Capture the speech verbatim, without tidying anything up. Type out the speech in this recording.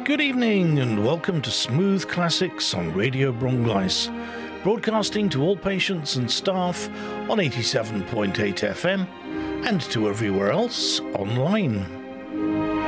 Good evening and welcome to Smooth Classics on Radio Brongleis, broadcasting to all patients and staff on eighty-seven point eight F M and to everywhere else online.